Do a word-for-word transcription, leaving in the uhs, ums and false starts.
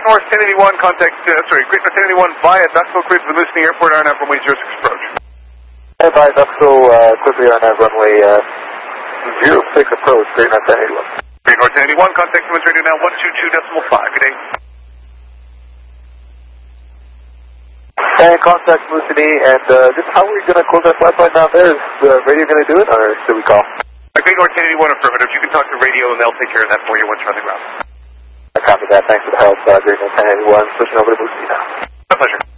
North ten eighty-one, contact, uh, sorry, Great North ten eighty-one via Duxville, cleared for the Moose in the airport, R N F runway zero six approach. Hey, via Duxville, uh, quickly R N F runway uh, zero six approach, Great North ten eighty-one. Great North ten eighty-one, contact Siemens radio now one two two decimal five, good day. And contact Moosini, and uh, just how are we going to close our flight line down there? Is the radio going to do it, or should we call? Uh, Great North ten eighty-one, affirmative. You can talk to radio, and they'll take care of that for you once you're on the ground. I copy that. Thanks for the help, uh, Great North ten eighty-one. Switching over to Moosini now. My pleasure.